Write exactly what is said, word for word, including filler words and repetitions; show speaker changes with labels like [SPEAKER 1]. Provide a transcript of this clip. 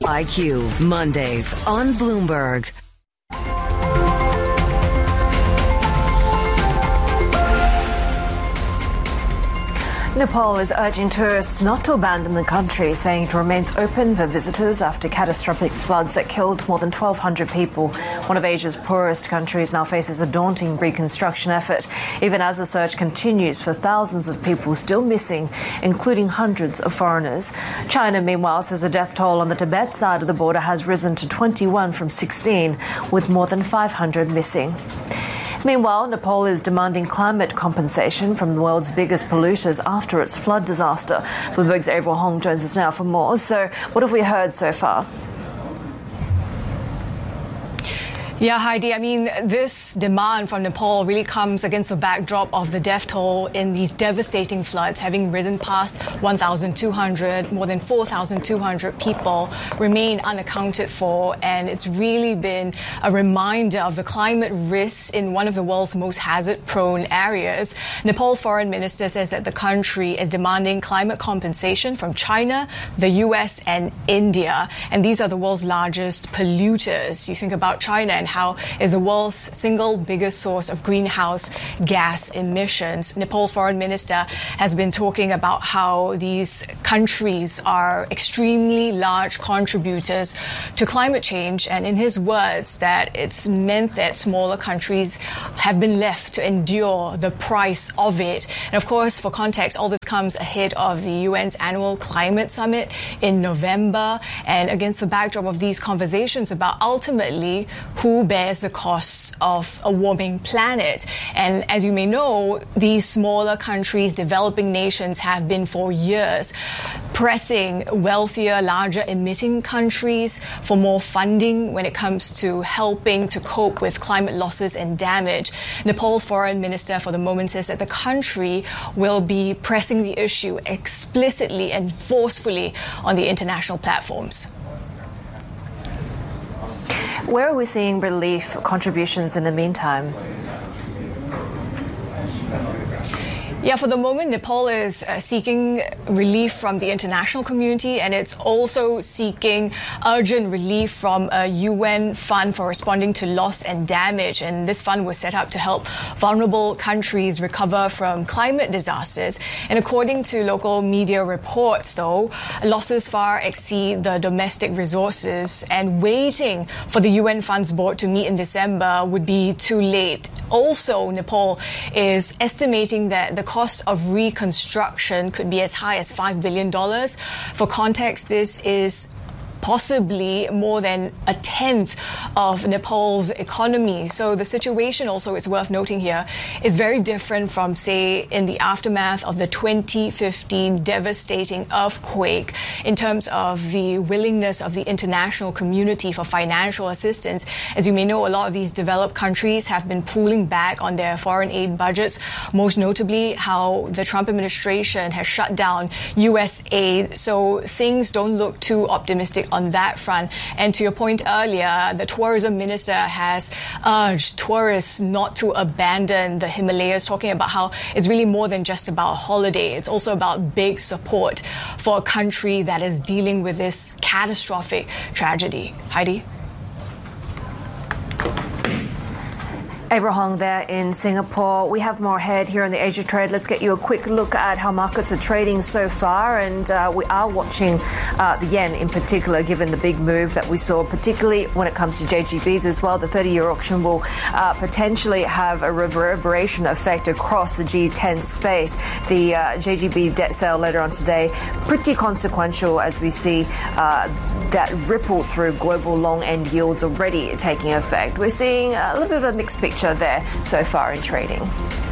[SPEAKER 1] I Q, Mondays on Bloomberg.
[SPEAKER 2] Nepal is urging tourists not to abandon the country, saying it remains open for visitors after catastrophic floods that killed more than twelve hundred people. One of Asia's poorest countries now faces a daunting reconstruction effort, even as the search continues for thousands of people still missing, including hundreds of foreigners. China, meanwhile, says the death toll on the Tibet side of the border has risen to twenty-one from sixteen, with more than five hundred missing. Meanwhile, Nepal is demanding climate compensation from the world's biggest polluters after its flood disaster. Bloomberg's Avril Hong joins us now for more. So, what have we heard so far?
[SPEAKER 3] Yeah, Heidi, I mean, this demand from Nepal really comes against the backdrop of the death toll in these devastating floods, having risen past one thousand two hundred. More than four thousand two hundred people remain unaccounted for. And it's really been a reminder of the climate risks in one of the world's most hazard-prone areas. Nepal's foreign minister says that the country is demanding climate compensation from China, the U S, and India. And these are the world's largest polluters. You think about China and how is the world's single biggest source of greenhouse gas emissions. Nepal's foreign minister has been talking about how these countries are extremely large contributors to climate change, and in his words that it's meant that smaller countries have been left to endure the price of it. And of course, for context, all this comes ahead of the U N's annual climate summit in November, and against the backdrop of these conversations about ultimately who bears the costs of a warming planet. And as you may know, these smaller countries, developing nations, have been for years pressing wealthier, larger emitting countries for more funding when it comes to helping to cope with climate losses and damage. Nepal's foreign minister for the moment says that the country will be pressing the issue explicitly and forcefully on the international platforms.
[SPEAKER 2] Where are we seeing relief contributions in the meantime?
[SPEAKER 3] Yeah, for the moment, Nepal is uh, seeking relief from the international community, and it's also seeking urgent relief from a U N fund for responding to loss and damage. And this fund was set up to help vulnerable countries recover from climate disasters. And according to local media reports, though, losses far exceed the domestic resources, and waiting for the U N Funds Board to meet in December would be too late. Also, Nepal is estimating that the cost of reconstruction could be as high as five billion dollars. For context, this is possibly more than a tenth of Nepal's economy. So the situation also, it's worth noting here, is very different from, say, in the aftermath of the twenty fifteen devastating earthquake in terms of the willingness of the international community for financial assistance. As you may know, a lot of these developed countries have been pulling back on their foreign aid budgets, most notably how the Trump administration has shut down U S aid. So things don't look too optimistic on that front. And to your point earlier, the tourism minister has urged tourists not to abandon the Himalayas, talking about how it's really more than just about a holiday. It's also about big support for a country that is dealing with this catastrophic tragedy. Heidi?
[SPEAKER 2] Avril Hong there in Singapore. We have more ahead here on the Asia Trade. Let's get you a quick look at how markets are trading so far. And uh, we are watching uh, the yen in particular, given the big move that we saw, particularly when it comes to J G Bs as well. The thirty-year auction will uh, potentially have a reverberation effect across the G ten space. The uh, J G B debt sale later on today, pretty consequential as we see uh, that ripple through global long end yields already taking effect. We're seeing a little bit of a mixed picture there so far in trading.